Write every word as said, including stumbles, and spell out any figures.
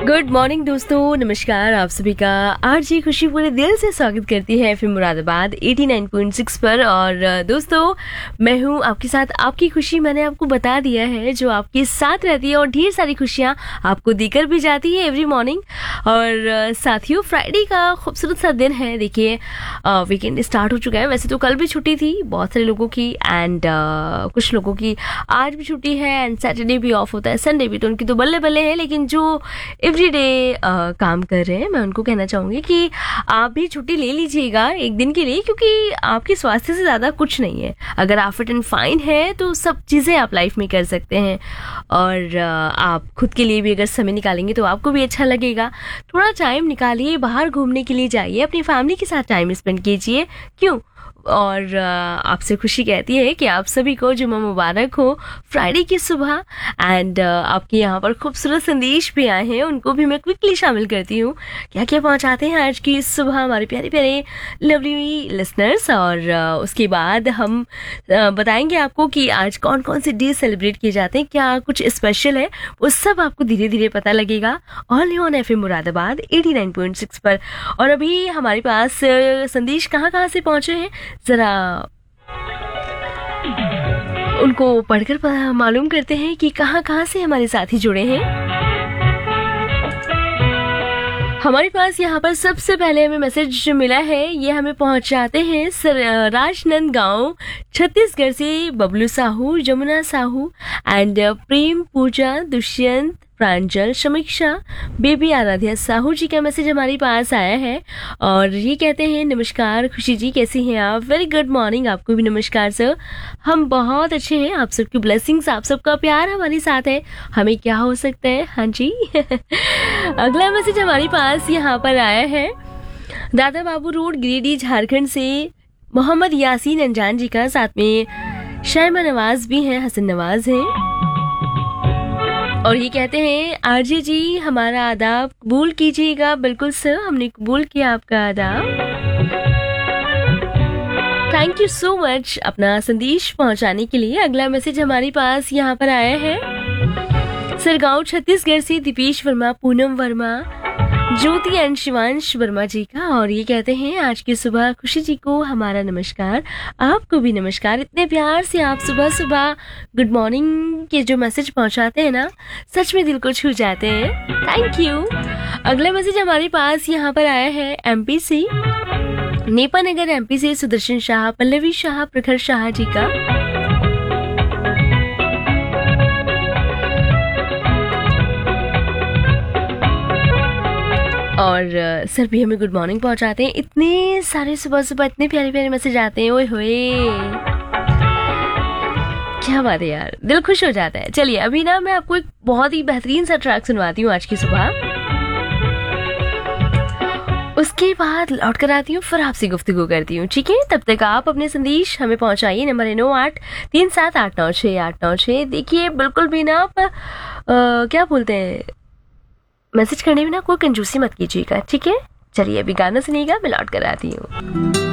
Good morning दोस्तों, नमस्कार। आप सभी का आरजे खुशी पूरे दिल से स्वागत करती है एफएम मुरादाबाद नवासी पॉइंट सिक्स पर। और दोस्तों, मैं हूं आपके साथ। आपकी खुशी मैंने आपको बता दिया है, जो आपके साथ रहती है और ढेर सारी खुशियां आपको देकर भी जाती है एवरी मॉर्निंग। और साथियों, फ्राइडे का खूबसूरत सा दिन है। देखिए, वीकेंड स्टार्ट हो चुका है। वैसे तो कल भी छुट्टी थी बहुत सारे लोगों की, एंड कुछ लोगों की आज भी छुट्टी है, एंड सैटरडे भी ऑफ होता है, संडे भी, तो उनकी तो बल्ले बल्ले है। लेकिन जो एवरी डे uh, काम कर रहे हैं, मैं उनको कहना चाहूँगी कि आप भी छुट्टी ले लीजिएगा एक दिन के लिए, क्योंकि आपके स्वास्थ्य से ज़्यादा कुछ नहीं है। अगर आप फिट एंड फाइन है तो सब चीज़ें आप लाइफ में कर सकते हैं। और uh, आप खुद के लिए भी अगर समय निकालेंगे तो आपको भी अच्छा लगेगा। थोड़ा टाइम निकालिए, बाहर घूमने के लिए जाइए, अपनी फैमिली के साथ टाइम स्पेंड कीजिए। क्यों? और आपसे खुशी कहती है कि आप सभी को जुम्मा मुबारक हो फ्राइडे की सुबह। एंड आपके यहाँ पर खूबसूरत संदेश भी आए हैं, उनको भी मैं क्विकली शामिल करती हूँ। क्या क्या पहुँचाते हैं आज की सुबह हमारे प्यारे प्यारे लवली लिसनर्स। और उसके बाद हम बताएंगे आपको कि आज कौन कौन से डे सेलिब्रेट किए जाते हैं, क्या कुछ स्पेशल है, वो सब आपको धीरे धीरे पता लगेगा ओनली ऑन एफएम मुरादाबाद नवासी पॉइंट सिक्स पर। और अभी हमारे पास संदेश कहाँ कहाँ से पहुँचे हैं, जरा उनको पढ़कर मालूम करते हैं कि कहां कहां से हमारे साथी जुड़े हैं। हमारे पास यहाँ पर सबसे पहले हमें मैसेज मिला है, ये हमें पहुंचाते हैं सर राजनंद गांव छत्तीसगढ़ से बबलू साहू, जमुना साहू एंड प्रेम, पूजा, दुष्यंत, प्रांजल, समीक्षा, बेबी आराध्या साहू जी का मैसेज हमारे पास आया है। और ये कहते हैं, नमस्कार खुशी जी, कैसी हैं आप? Very good morning. आपको भी नमस्कार सर, हम बहुत अच्छे हैं। आप सबकी ब्लेसिंग्स, आप सबका प्यार हमारे साथ है, हमें क्या हो सकता है। हाँ जी। अगला मैसेज हमारे पास यहाँ पर आया है दादा बाबू रोड, गिरिडीह, झारखंड से मोहम्मद यासीन अंजान जी का, साथ में शायमा नवाज भी हैं, हसन नवाज हैं। और ये कहते हैं, आरजे जी हमारा आदाब कबूल कीजिएगा। बिल्कुल सर, हमने कबूल किया आपका आदाब। थैंक यू सो मच अपना संदेश पहुंचाने के लिए। अगला मैसेज हमारे पास यहाँ पर आया है सरगांव छत्तीसगढ़ से दीपेश वर्मा, पूनम वर्मा, ज्योति एंड शिवांश वर्मा जी का। और ये कहते हैं, आज की सुबह खुशी जी को हमारा नमस्कार, आपको भी नमस्कार। इतने प्यार से आप सुबह सुबह गुड मॉर्निंग के जो मैसेज पहुंचाते हैं ना, सच में दिल को छू जाते हैं। Thank you. अगला मैसेज हमारे पास यहाँ पर आया है एमपी से, नेपानगर एमपी से सुदर्शन शाह, पल्लवी शाह, प्रखर शाह जी का। और सर भी हमें गुड मॉर्निंग पहुंचाते हैं। इतने सारे सुबह सुबह इतने प्यारे प्यारे मैसेज आते हैं, ओए होए, क्या बात है यार, दिल खुश हो जाता है। चलिए अभी ना मैं आपको एक बहुत ही बेहतरीन सा ट्रैक सुनवाती हूँ आज की सुबह, उसके बाद लौट कर आती हूँ, फिर आपसे गुफ्तगू करती हूँ, ठीक है? तब तक आप अपने संदेश हमें पहुंचाइए। नंबर है नौ आठ तीन सात आठ नौ छः आठ नौ छः। देखिए, बिल्कुल भी ना आप क्या बोलते हैं, मैसेज करने में ना कोई कंजूसी मत कीजिएगा, ठीक है? चलिए अभी गाना सुनिएगा, मैं लौट कर आती हूँ।